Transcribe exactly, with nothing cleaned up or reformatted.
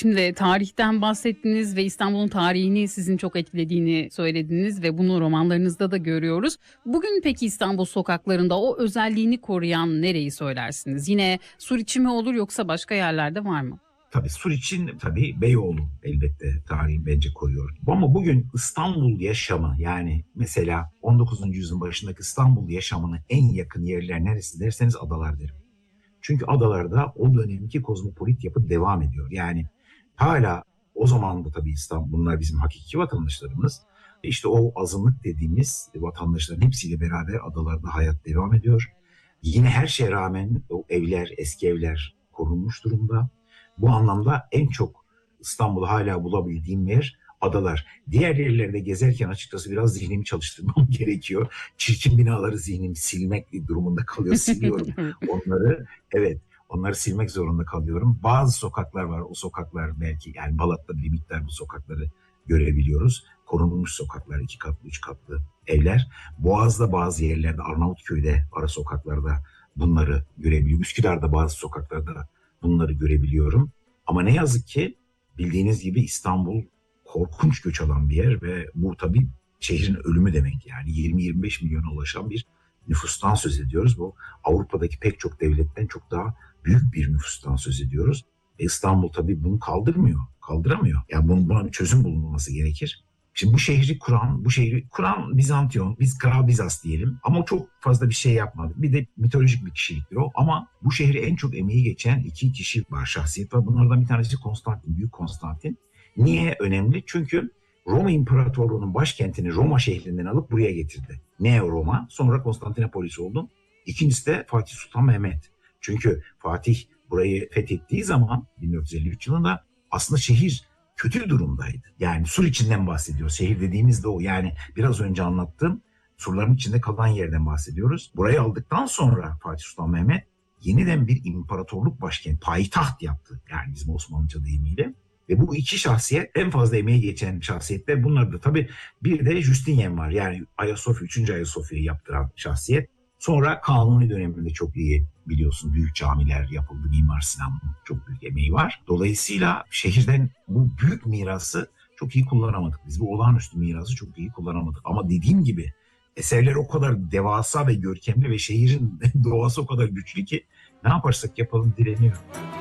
Şimdi tarihten bahsettiniz ve İstanbul'un tarihini sizin çok etkilediğini söylediniz ve bunu romanlarınızda da görüyoruz. Bugün peki İstanbul sokaklarında o özelliğini koruyan nereyi söylersiniz? Yine Suriçi mi olur yoksa başka yerlerde var mı? Tabii Suriç'in tabii Beyoğlu elbette tarihi bence koruyor. Ama bugün İstanbul yaşamı, yani mesela on dokuzuncu yüzyılın başındaki İstanbul yaşamına en yakın yerler neresi derseniz adalar derim. Çünkü adalarda o dönemki kozmopolit yapı devam ediyor. Yani hala o zaman da tabii İstanbul, bunlar bizim hakiki vatandaşlarımız. İşte o azınlık dediğimiz vatandaşların hepsiyle beraber adalarda hayat devam ediyor. Yine her şeye rağmen o evler, eski evler korunmuş durumda. Bu anlamda en çok İstanbul'u hala bulabildiğim yer adalar. Diğer yerlerde gezerken açıkçası biraz zihnimi çalıştırmam gerekiyor. Çirkin binaları zihnim silmek durumunda kalıyor. Siliyorum onları. Evet, onları silmek zorunda kalıyorum. Bazı sokaklar var. O sokaklar belki, yani Balat'ta bir miktar bu sokakları görebiliyoruz. Korunmuş sokaklar, iki katlı, üç katlı evler. Boğaz'da bazı yerlerde, Arnavutköy'de, ara sokaklarda bunları görebiliyorum. Üsküdar'da bazı sokaklarda bunları görebiliyorum. Ama ne yazık ki bildiğiniz gibi İstanbul korkunç göç alan bir yer ve bu tabii şehrin ölümü demek. Yani yirmi yirmi beş milyona ulaşan bir nüfustan söz ediyoruz. Bu Avrupa'daki pek çok devletten çok daha büyük bir nüfustan söz ediyoruz. E İstanbul tabii bunu kaldırmıyor, kaldıramıyor. Yani bunun, buna bir çözüm bulunması gerekir. Şimdi bu şehri kuran, bu şehri kuran Bizantiyon, biz Kral Bizas diyelim, ama çok fazla bir şey yapmadı. Bir de mitolojik bir kişiliktir o, ama bu şehri en çok emeği geçen iki kişi var, şahsiyet var. Bunlardan bir tanesi Konstantin, Büyük Konstantin. Niye önemli? Çünkü Roma İmparatorluğu'nun başkentini Roma şehrinden alıp buraya getirdi. Neo Roma, sonra Konstantinopolis oldu. İkincisi de Fatih Sultan Mehmet. Çünkü Fatih burayı fethettiği zaman bin dört yüz elli üç yılında aslında şehir kötü durumdaydı. Yani sur içinden bahsediyoruz. Şehir dediğimizde o, yani biraz önce anlattığım surların içinde kalan yerden bahsediyoruz. Burayı aldıktan sonra Fatih Sultan Mehmet yeniden bir imparatorluk başkenti, payitaht yaptı. Yani bizim Osmanlıca deyimiyle. Ve bu iki şahsiyet en fazla emeği geçen şahsiyetler. Bunlar da tabii bir de Justinian var. Yani Ayasofya, üçüncü Ayasofya'yı yaptıran şahsiyet. Sonra Kanuni döneminde çok iyi biliyorsun, büyük camiler yapıldı. Mimar Sinan'ın çok büyük emeği var. Dolayısıyla şehirden bu büyük mirası çok iyi kullanamadık. Biz bu olağanüstü mirası çok iyi kullanamadık. Ama dediğim gibi eserler o kadar devasa ve görkemli ve şehrin doğası o kadar güçlü ki ne yaparsak yapalım direniyor.